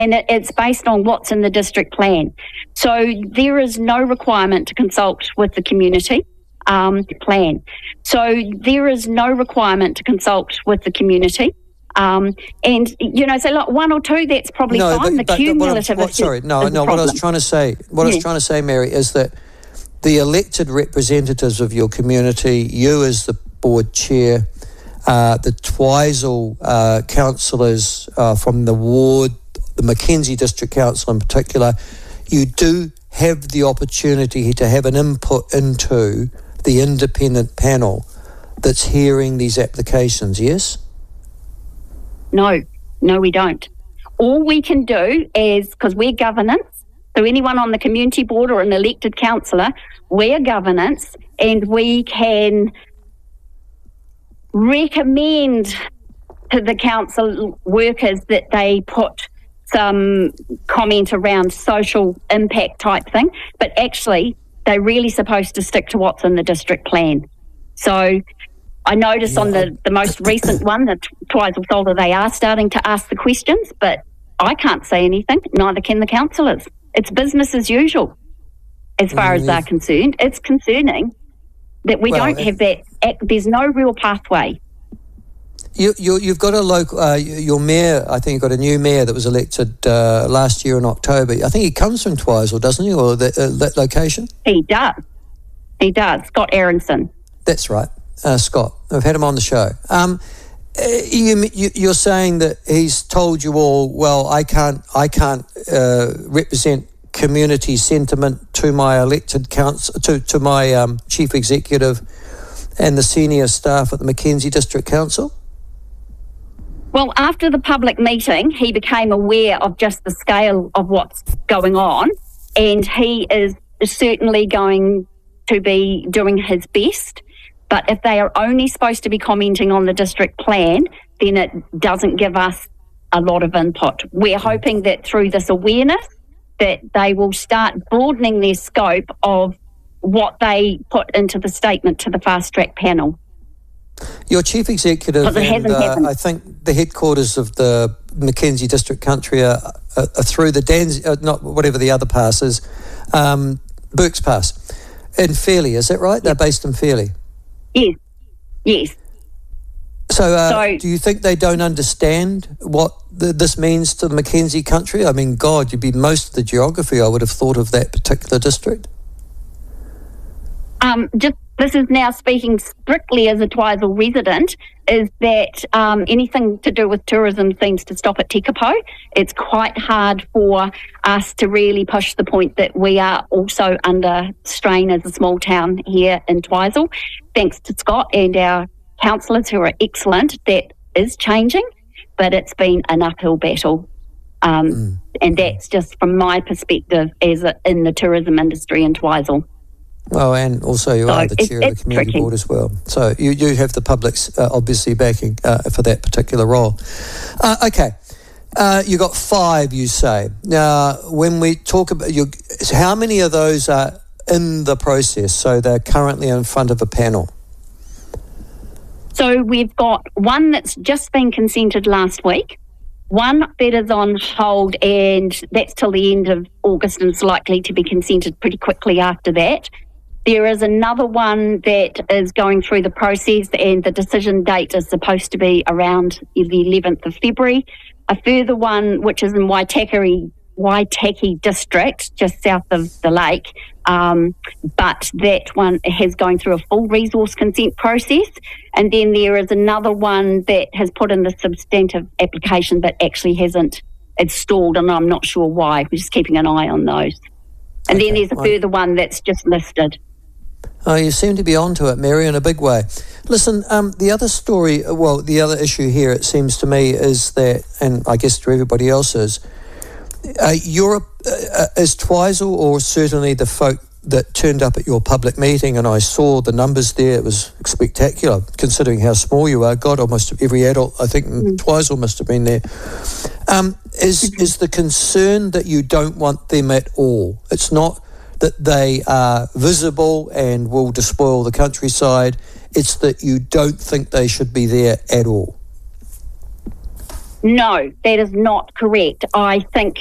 and it's based on what's in the district plan. So there is no requirement to consult with the community plan. So there is no requirement to consult with the community. And, you know, so like one or two, that's probably fine. The cumulative what I was trying to say, Mary, is that the elected representatives of your community, you as the board chair, the Twizel councillors from the ward, the Mackenzie District Council in particular, you do have the opportunity to have an input into the independent panel that's hearing these applications, yes? No, we don't. All we can do is, because we're governance, so anyone on the community board or an elected councillor, we're governance, and we can recommend to the council workers that they put some comment around social impact type thing, but actually they're really supposed to stick to what's in the district plan. So I noticed on the most recent one, the Twizel Soldier, they are starting to ask the questions, but I can't say anything, neither can the councillors. It's business as usual as far as they're concerned. It's concerning that we don't have that, there's no real pathway. You've got a local, your mayor, I think you've got a new mayor that was elected last year in October. I think he comes from Twizel, doesn't he, or that location? He does, Scott Aronson. That's right, Scott. I've had him on the show. You're saying that he's told you all, well, I can't represent community sentiment to my elected council, to my chief executive and the senior staff at the Mackenzie District Council? Well, after the public meeting, he became aware of just the scale of what's going on, and he is certainly going to be doing his best. But if they are only supposed to be commenting on the district plan, then it doesn't give us a lot of input. We're hoping that through this awareness that they will start broadening their scope of what they put into the statement to the fast track panel. Your chief executive and I think the headquarters of the Mackenzie District Country are through the not whatever the other pass is, Burke's Pass in Fairlie, is that right? They're based in Fairlie. Yes. So do you think they don't understand what this means to the Mackenzie country? I mean, God, you'd be most of the geography, I would have thought, of that particular district. This is now speaking strictly as a Twizel resident, is that anything to do with tourism seems to stop at Tekapo. It's quite hard for us to really push the point that we are also under strain as a small town here in Twizel. Thanks to Scott and our councillors who are excellent, that is changing, but it's been an uphill battle. And that's just from my perspective as in the tourism industry in Twizel. Oh, and also you are the chair of the community board as well. So you have the public's obviously backing for that particular role. Okay. You got 5, you say. Now, when we talk about how many of those are in the process? So they're currently in front of a panel. So we've got one that's just been consented last week, one that is on hold, and that's till the end of August and it's likely to be consented pretty quickly after that. There is another one that is going through the process and the decision date is supposed to be around the 11th of February. A further one, which is in Waitaki district, just south of the lake, but that one has going through a full resource consent process. And then there is another one that has put in the substantive application but actually hasn't. It's stalled and I'm not sure why. We're just keeping an eye on those. And then there's a further one that's just listed. Oh, you seem to be onto it, Mary, in a big way. Listen, the other story, the other issue here, it seems to me, is that, and I guess to everybody else is Twizel, or certainly the folk that turned up at your public meeting, and I saw the numbers there, it was spectacular, considering how small you are. God, almost every adult, I think, Twizel must have been there. Is the concern that you don't want them at all? It's not that they are visible and will despoil the countryside, it's that you don't think they should be there at all. No, that is not correct. I think